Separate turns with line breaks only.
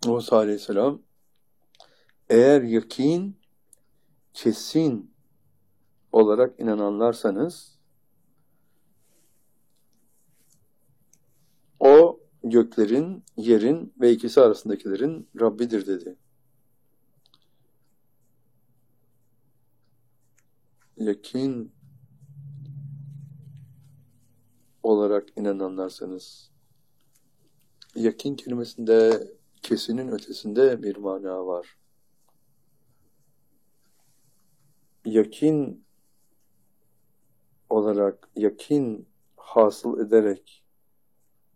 Musa Aleyhisselam, eğer yakin, kesin olarak inananlarsanız, o göklerin, yerin ve ikisi arasındakilerin Rabbidir dedi. Yakin olarak inananlarsanız, yakin kelimesinde kesinin ötesinde bir mana var. Yakin olarak, yakin hasıl ederek